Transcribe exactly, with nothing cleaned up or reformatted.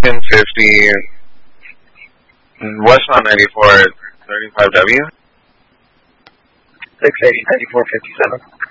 ten fifty Westmont ninety-four thirty-five W. six eighty, ninety-four fifty-seven.